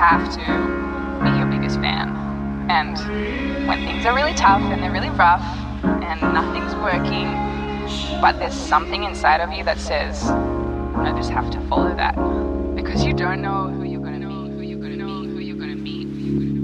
have to be your biggest fan. And when things are really tough and they're really rough and nothing's working, but there's something inside of you that says, I just have to follow that. Because you don't know who you're going to meet, who you're going to meet, who you're going to meet.